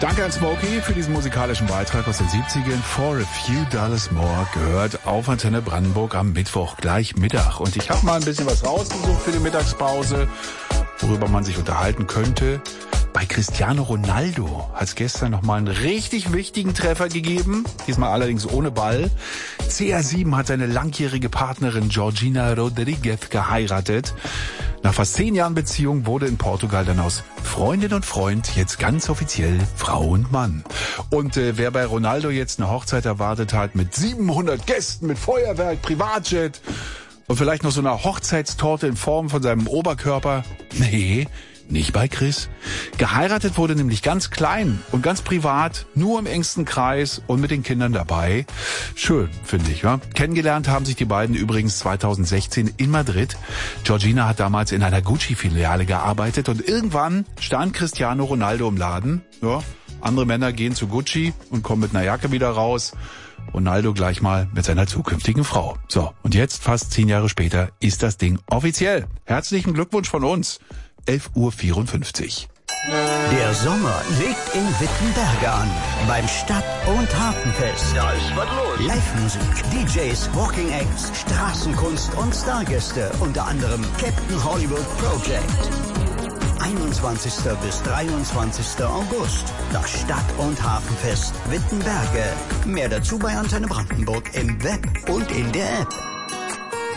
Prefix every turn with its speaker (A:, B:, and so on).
A: Danke an Smokey für diesen musikalischen Beitrag aus den 70ern. For a Few Dollars More gehört auf Antenne Brandenburg am Mittwoch gleich Mittag. Und ich habe mal ein bisschen was rausgesucht für die Mittagspause, worüber man sich unterhalten könnte. Bei Cristiano Ronaldo hat es gestern nochmal einen richtig wichtigen Treffer gegeben, diesmal allerdings ohne Ball. CR7 hat seine langjährige Partnerin Georgina Rodriguez geheiratet. Nach fast 10 Jahren Beziehung wurde in Portugal dann aus Freundin und Freund jetzt ganz offiziell Frau und Mann. Und wer bei Ronaldo jetzt eine Hochzeit erwartet hat mit 700 Gästen, mit Feuerwerk, Privatjet und vielleicht noch so einer Hochzeitstorte in Form von seinem Oberkörper, nee, nicht bei Chris. Geheiratet wurde nämlich ganz klein und ganz privat, nur im engsten Kreis und mit den Kindern dabei. Schön, finde ich. Ja? Kennengelernt haben sich die beiden übrigens 2016 in Madrid. Georgina hat damals in einer Gucci-Filiale gearbeitet und irgendwann stand Cristiano Ronaldo im Laden. Ja, andere Männer gehen zu Gucci und kommen mit einer Jacke wieder raus. Ronaldo gleich mal mit seiner zukünftigen Frau. So, und jetzt, fast 10 Jahre später, ist das Ding offiziell. Herzlichen Glückwunsch von uns. 11:54 Uhr.
B: Der Sommer legt in Wittenberge an. Beim Stadt- und Hafenfest.
C: Da ist was los.
B: Live-Musik, DJs, Walking Acts, Straßenkunst und Stargäste. Unter anderem Captain Hollywood Project. 21. bis 23. August. Das Stadt- und Hafenfest Wittenberge. Mehr dazu bei Antenne Brandenburg im Web und in der App.